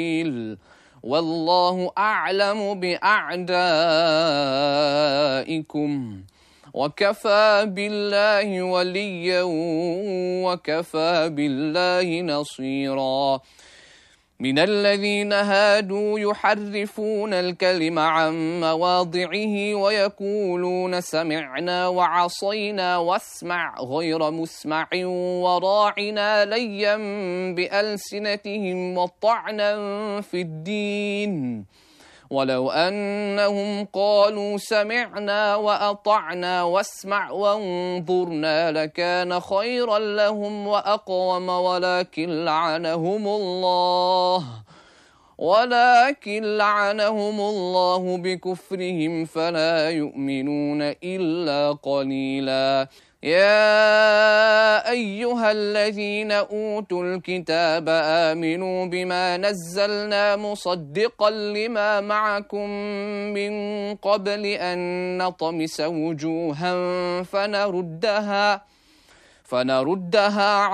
والله أعلم بأعدائكم وكفى بالله وليا وكفى بالله نصيرا. من الذين هادوا يحرفون الكلم عن مواضعه ويقولون سمعنا وعصينا واسمع غير مسمع وراعنا ليا بألسنتهم وطعنا في الدين ولو أنهم قالوا سمعنا وأطعنا واسمع وانظرنا لكان خيرا لهم وأقوم ولكن لعنهم الله بكفرهم فلا يؤمنون إلا قليلا. يا أيها الذين أوتوا الكتاب آمنوا بما نزلنا مصدقا لما معكم من قبل أن نطمس وجوها فنردها